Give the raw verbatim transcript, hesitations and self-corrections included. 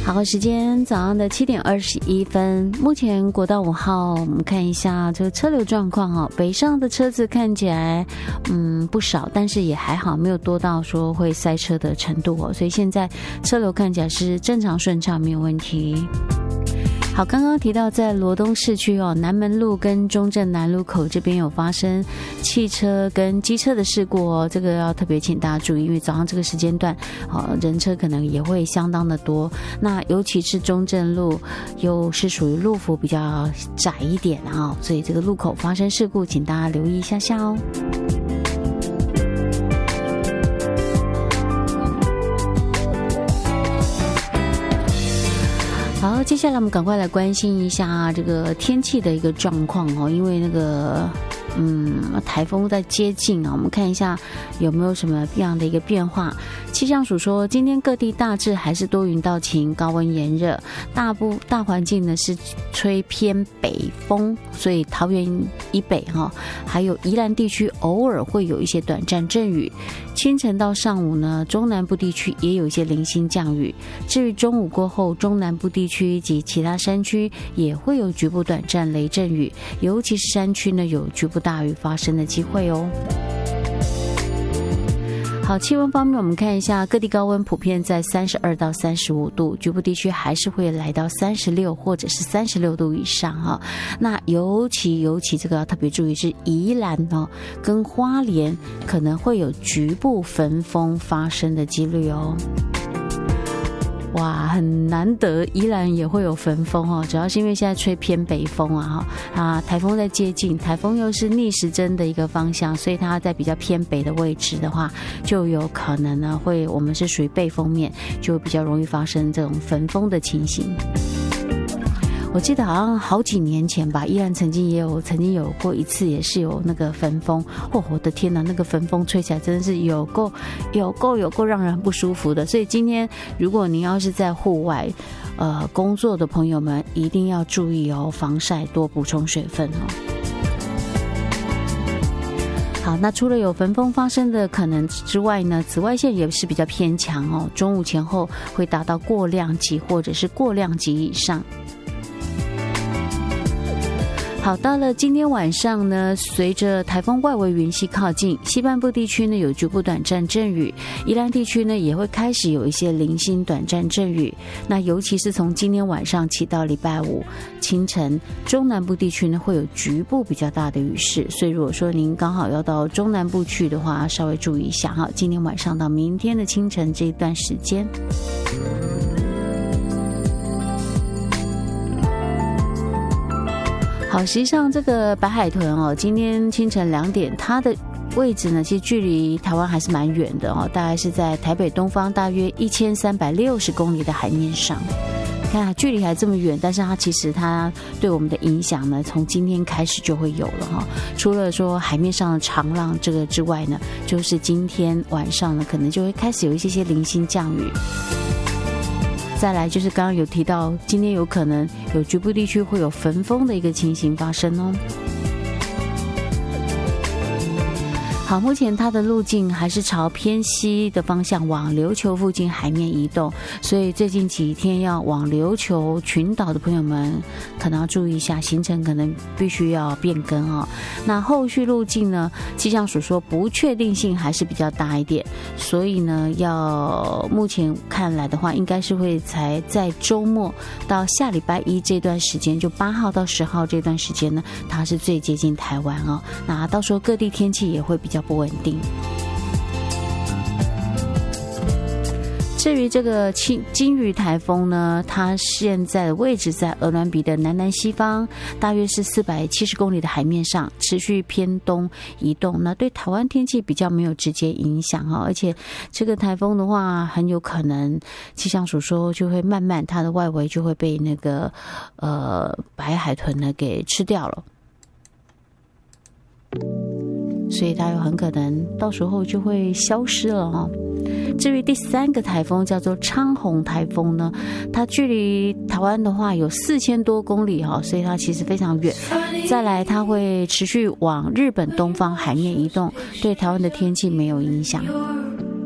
好，时间早上的七点二十一分。目前国道五号，我们看一下这个车流状况哦。北上的车子看起来嗯不少，但是也还好，没有多到说会塞车的程度哦。所以现在车流看起来是正常顺畅，没有问题。好，刚刚提到在罗东市区哦，南门路跟中正南路口这边有发生汽车跟机车的事故哦，这个要特别请大家注意，因为早上这个时间段，哦，人车可能也会相当的多。那尤其是中正路又是属于路幅比较窄一点啊，所以这个路口发生事故，请大家留意一下下哦。好，接下来我们赶快来关心一下这个天气的一个状况哦，因为那个嗯台风在接近啊，我们看一下有没有什么样的一个变化。气象署说，今天各地大致还是多云到晴，高温炎热，大部大环境呢是吹偏北风，所以桃园以北哈、哦，还有宜兰地区偶尔会有一些短暂阵雨。清晨到上午呢，中南部地区也有一些零星降雨。至于中午过后，中南部地区及其他山区也会有局部短暂雷阵雨，尤其是山区呢有局部大雨发生的机会哦。好，气温方面，我们看一下各地高温普遍在三十二到三十五度，局部地区还是会来到三十六或者是三十六度以上哈、哦。那尤其尤其这个要特别注意是宜兰哦跟花莲可能会有局部焚风发生的几率哦。哇，很难得宜兰也会有焚风哦，主要是因为现在吹偏北风啊啊，台风在接近，台风又是逆时针的一个方向，所以它在比较偏北的位置的话，就有可能呢会我们是属于背风面，就比较容易发生这种焚风的情形。我记得好像好几年前吧，依然曾经也有曾经有过一次，也是有那个焚风。哦，我的天哪，那个焚风吹起来真的是有够有够有够让人不舒服的。所以今天如果您要是在户外呃工作的朋友们，一定要注意哦，防晒，多补充水分哦。好，那除了有焚风发生的可能之外呢，紫外线也是比较偏强哦，中午前后会达到过量级或者是过量级以上。好，到了今天晚上呢，随着台风外围云系靠近，西半部地区呢有局部短暂阵雨，宜兰地区呢也会开始有一些零星短暂阵雨。那尤其是从今天晚上起到礼拜五清晨，中南部地区呢会有局部比较大的雨势，所以如果说您刚好要到中南部去的话，稍微注意一下哈，今天晚上到明天的清晨这一段时间。好，实际上这个白海豚哦，今天清晨两点，它的位置呢，其实距离台湾还是蛮远的哦，大概是在台北东方大约一千三百六十公里的海面上。看距离还这么远，但是它其实它对我们的影响呢，从今天开始就会有了哈。除了说海面上的长浪这个之外呢，就是今天晚上呢，可能就会开始有一些些零星降雨。再来就是刚刚有提到，今天有可能有局部地区会有焚风的一个情形发生哦。好，目前它的路径还是朝偏西的方向往琉球附近海面移动，所以最近几天要往琉球群岛的朋友们可能要注意一下，行程可能必须要变更哦。那后续路径呢，气象署说不确定性还是比较大一点，所以呢，要目前看来的话，应该是会才在周末到下礼拜一这段时间，就八号到十号这段时间呢，它是最接近台湾哦。那到时候各地天气也会比较不稳定。至于这个金鱼台风呢，它现在的位置在鹅銮鼻的南南西方，大约是四百七十公里的海面上，持续偏东移动。那对台湾天气比较没有直接影响哈，而且这个台风的话，很有可能气象署说就会慢慢它的外围就会被那个呃白海豚呢给吃掉了。所以它有很可能到时候就会消失了哈、哦。至于第三个台风叫做昌洪台风呢，它距离台湾的话有四千多公里哈、哦，所以它其实非常远。再来，它会持续往日本东方海面移动，对台湾的天气没有影响。